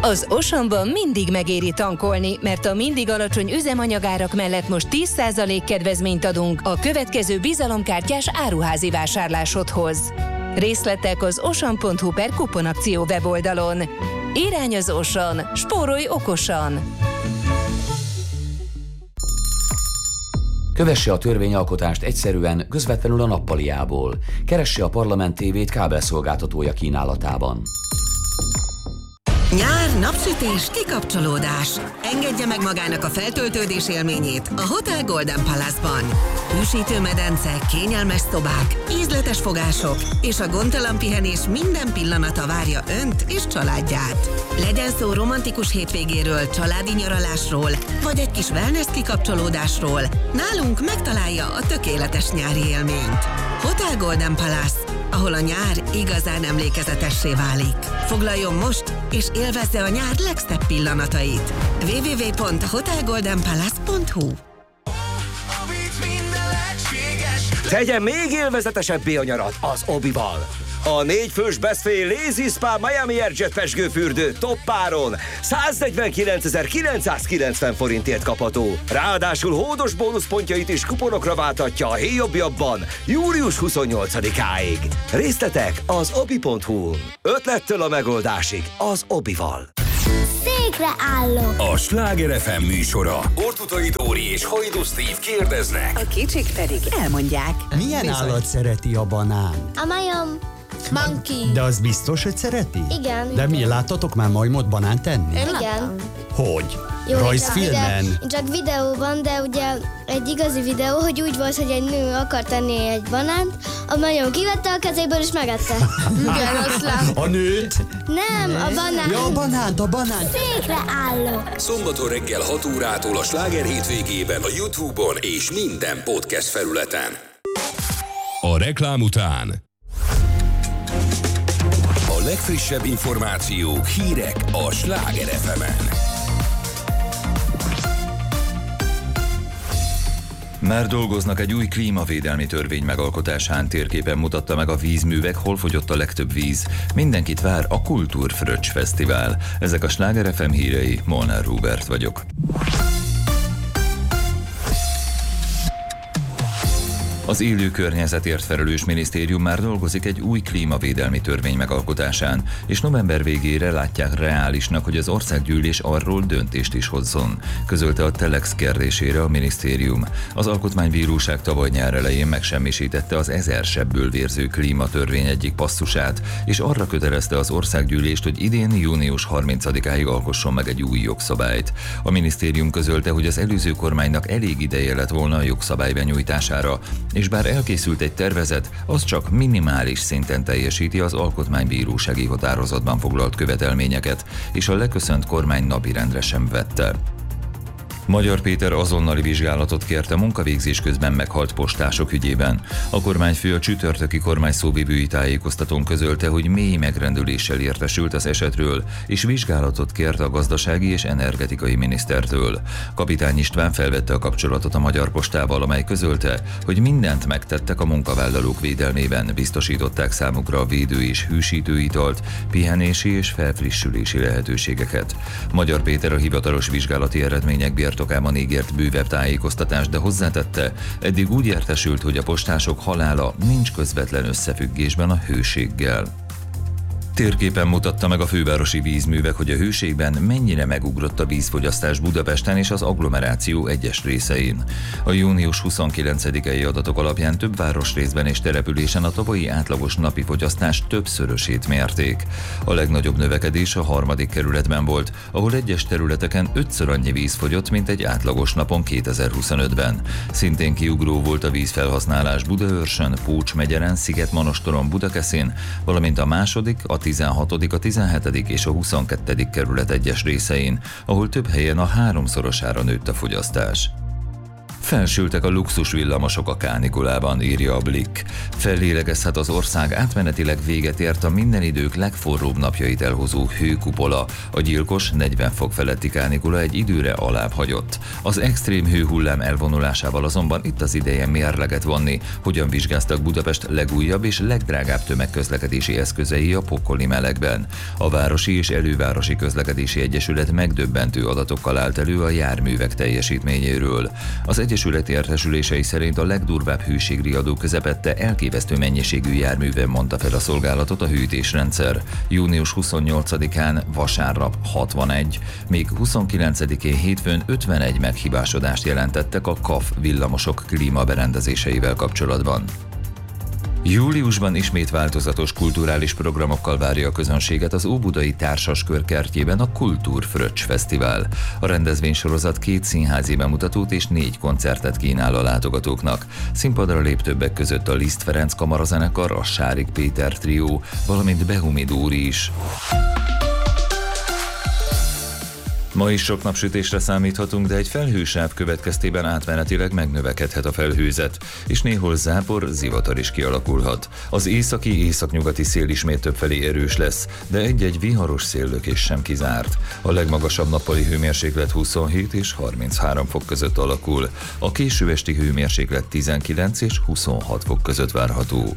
Az Auchanban mindig megéri tankolni, mert a mindig alacsony üzemanyagárak mellett most 10% kedvezményt adunk a következő bizalomkártyás áruházi vásárlásodhoz. Részletek az auchan.hu/kuponakció weboldalon. Irány az Auchan, spórolj okosan! Kövesse a törvényalkotást egyszerűen, közvetlenül a nappaliából. Keresse a Parlament TV-t kábelszolgáltatója kínálatában. Nyár, napsütés, kikapcsolódás. Engedje meg magának a feltöltődés élményét a Hotel Golden Palace-ban. Hűsítő medence, kényelmes szobák, ízletes fogások és a gondtalan pihenés minden pillanata várja Önt és családját. Legyen szó romantikus hétvégéről, családi nyaralásról, vagy egy kis wellness kikapcsolódásról, nálunk megtalálja a tökéletes nyári élményt. Hotel Golden Palace, ahol a nyár igazán emlékezetessé válik. Foglaljon most, és élvezze a nyár legszebb pillanatait. www.hotelgoldenpalace.hu. Tegyen még élvezetesebbé a nyarat az Obival. A 4 fős Best Fay Lazy Spa Miami Airjet pezsgőfürdő toppáron 149.990 forintért kapható. Ráadásul hódos bónuszpontjait is kuponokra váltatja a héjobbjabban július 28-áig. Részletek az obi.hu. Ötlettől a megoldásig az Obival. Székre állok! A Sláger FM műsora. Ortutai Dóri és Hajdú Steve kérdeznek. A kicsik pedig elmondják. Milyen állat szereti a banán? A majom. Monkey. De az biztos, hogy szereti? Igen. De mi, láttatok már majmot banánt tenni? Igen. Hogy? Jó, rajzfilmen? csak videóban, de ugye egy igazi videó, hogy úgy volt, hogy egy nő akar tenni egy banánt, a majom kivette a kezéből és megette. Igen, a nőt? Nem, a banánt. Ja, a banánt. Székre állok. Szombaton reggel 6 órától a Sláger hétvégében a YouTube-on és minden podcast felületen. A reklám után a legfrissebb információk, hírek a Sláger FM-en. Már dolgoznak egy új klímavédelmi törvény megalkotásán, térképen mutatta meg a vízművek, hol fogyott a legtöbb víz. Mindenkit vár a Kultúrfröccs Fesztivál. Ezek a Sláger FM hírei, Molnár Róbert vagyok. Az élő környezetért felelős minisztérium már dolgozik egy új klímavédelmi törvény megalkotásán, és november végére látják reálisnak, hogy az országgyűlés arról döntést is hozzon, közölte a Telex kérdésére a minisztérium. Az Alkotmánybíróság tavaly nyár elején megsemmisítette az 1000 sebből vérző klímatörvény egyik passzusát, és arra kötelezte az országgyűlést, hogy idén június 30-áig alkosson meg egy új jogszabályt. A minisztérium közölte, hogy az előző kormánynak elég ideje lett volna a jogszabály benyújtására, és bár elkészült egy tervezet, az csak minimális szinten teljesíti az alkotmánybírósági határozatban foglalt követelményeket, és a leköszönt kormány napirendre sem vette. Magyar Péter azonnali vizsgálatot kért a munkavégzés közben meghalt postások ügyében. A kormányfő a csütörtöki kormányszóvivői tájékoztatón közölte, hogy mély megrendüléssel értesült az esetről, és vizsgálatot kért a gazdasági és energetikai minisztertől. Kapitány István felvette a kapcsolatot a Magyar Postával, amely közölte, hogy mindent megtettek a munkavállalók védelmében, biztosították számukra a védő és hűsítő italt, pihenési és felfrissülési lehetőségeket. Magyar Péter a hivatalos vizsgálati eredmények birtokában ígért bővebb tájékoztatást, de hozzátette, eddig úgy értesült, hogy a postások halála nincs közvetlen összefüggésben a hőséggel. Térképen mutatta meg a fővárosi vízművek, hogy a hőségben mennyire megugrott a vízfogyasztás Budapesten és az agglomeráció egyes részein. A június 29-i adatok alapján több városrészben és településen a tavalyi átlagos napi fogyasztás többszörösét mérték. A legnagyobb növekedés a 3. kerületben volt, ahol egyes területeken 5-ször annyi víz fogyott, mint egy átlagos napon 2025-ben. Szintén kiugró volt a vízfelhasználás Budaörsön, Pócs-megyeren, Szigetmonostoron, Budakeszin, valamint a második, a 16., a 17. és a 22. kerület egyes részein, ahol több helyen a 3-szorosára nőtt a fogyasztás. Felsültek a luxus villamosok a kánikulában, írja a Blick. Fellélegezhet az ország átmenetileg véget ért a minden idők legforróbb napjait elhozó hőkupola. A gyilkos 40 fok feletti kánikula egy időre alább hagyott. Az extrém hőhullám elvonulásával azonban itt az ideje mérleget vonni, hogyan vizsgáztak Budapest legújabb és legdrágább tömegközlekedési eszközei a pokoli melegben. A Városi és Elővárosi Közlekedési Egyesület megdöbbentő adatokkal állt elő a járművek teljesítményéről. Az egyesület értesülései szerint a legdurvább hőségriadó közepette elképesztő mennyiségű járműven mondta fel a szolgálatot a hűtésrendszer. Június 28-án vasárnap 61, még 29-én hétfőn 51 meghibásodást jelentettek a KAF villamosok klímaberendezéseivel kapcsolatban. Júliusban ismét változatos kulturális programokkal várja a közönséget az óbudai Társaskör kertjében a Kultúrfröccs Fesztivál. A rendezvénysorozat 2 színházi bemutatót és 4 koncertet kínál a látogatóknak. Színpadra lép többek között a Liszt Ferenc kamarazenekar, a Sárik Péter trió, valamint Behumi Dóri is. Ma is sok napsütésre számíthatunk, de egy felhősáv következtében átmenetileg megnövekedhet a felhőzet, és néhol zápor, zivatar is kialakulhat. Az északi-északnyugati szél ismét többfelé erős lesz, de egy-egy viharos széllökés sem kizárt. A legmagasabb nappali hőmérséklet 27 és 33 fok között alakul. A késő esti hőmérséklet 19 és 26 fok között várható.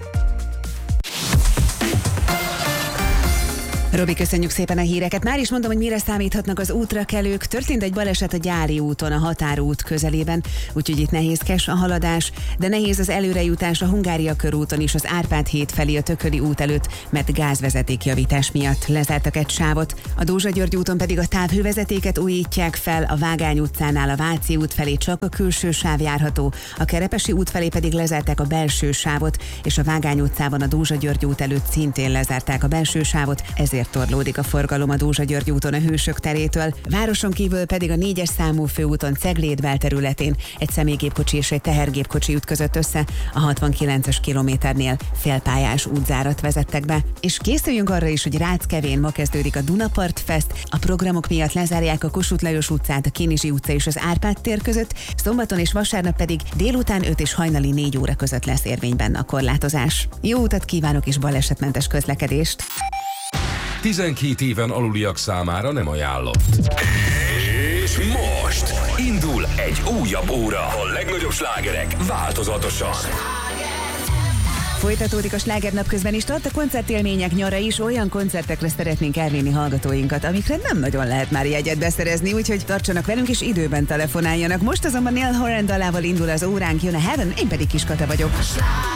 Robi, köszönjük szépen a híreket. Már is mondom, hogy mire számíthatnak az útrakelők. Történt egy baleset a Gyári úton, a Határút közelében, úgyhogy itt nehézkes a haladás, de nehéz az előrejutás a Hungária körúton is, az Árpád híd felé a Tököli út előtt, mert gázvezetékjavítás miatt lezártak egy sávot. A Dózsa-György úton pedig a távhővezetéket újítják fel, a Vágány utcánál a Váci út felé csak a külső sáv járható, a Kerepesi út felé pedig lezárták a belső sávot, és a Vágány utcában a Dózsa-György út előtt szintén lezárták a belső sávot, ezért torlódik a forgalom a Dózsa-György úton a Hősök terétől. Városon kívül pedig a 4-es számú főúton Cegléd belterületén egy személygépkocsi és egy tehergépkocsi ütközött össze, a 69-es kilométernél félpályás útzárat vezettek be. És készüljünk arra is, hogy Ráckevén ma kezdődik a Dunapart Fest, a programok miatt lezárják a Kossuth Lajos utcát, a Kénizsi utca és az Árpád tér között, szombaton és vasárnap pedig délután 5 és hajnali 4 óra között lesz érvényben a korlátozás. Jó utat kívánok és balesetmentes közlekedést! 12 éven aluliak számára nem ajánlott. És most indul egy újabb óra. A legnagyobb slágerek változatosan. Folytatódik a Sláger napközben is, tart a koncertélmények nyara is, olyan koncertekre szeretnénk elvinni hallgatóinkat, amikre nem nagyon lehet már jegyet beszerezni, úgyhogy tartsanak velünk és időben telefonáljanak. Most azonban Neil Horan dalával indul az óránk, jön a Heaven, én pedig Kis Kata vagyok.